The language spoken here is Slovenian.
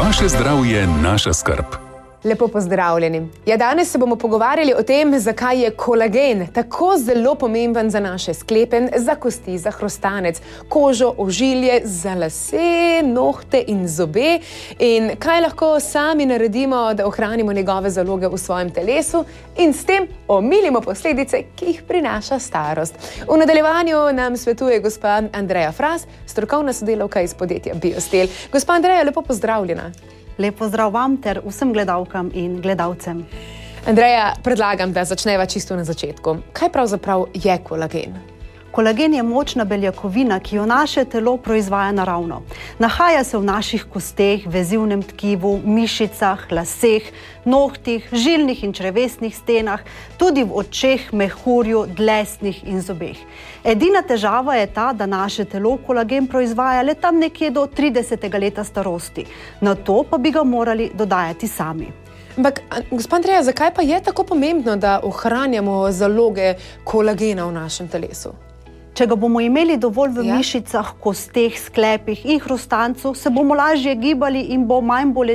Vaše zdravje, naša skrb. Lepo pozdravljeni. Ja, danes se bomo pogovarjali o tem, zakaj je kolagen tako zelo pomemben za naše sklepe, za kosti, za hrustanec, kožo, ožilje, za lase, nohte in zobe in kaj lahko sami naredimo, da ohranimo njegove zaloge v svojem telesu in s tem omilimo posledice, ki jih prinaša starost. V nadaljevanju nam svetuje gospa Andreja Fras, strokovna sodelavka iz podjetja Biostel. Gospa Andreja, lepo pozdravljena. Lep pozdrav vam ter vsem gledalkam in gledalcem. Andreja, predlagam, da začneva čisto na začetku. Kaj pravzaprav je kolagen? Kolagen je močna beljakovina, ki jo naše telo proizvaja naravno. Nahaja se v naših kosteh, vezivnem tkivu, mišicah, laseh, nohtih, žilnih in črevesnih stenah, tudi v očeh, mehurju, dlesnih in zobeh. Edina težava je ta, da naše telo kolagen proizvaja le tam nekje do 30. leta starosti. Na to pa bi ga morali dodajati sami. Ampak, gospa Andreja, zakaj pa je tako pomembno, da ohranjamo zaloge kolagena v našem telesu? Če ga bomo imeli dovolj v mišicah, kosteh, sklepih in hrustancu, se bomo lažje gibali in bo manj bolečin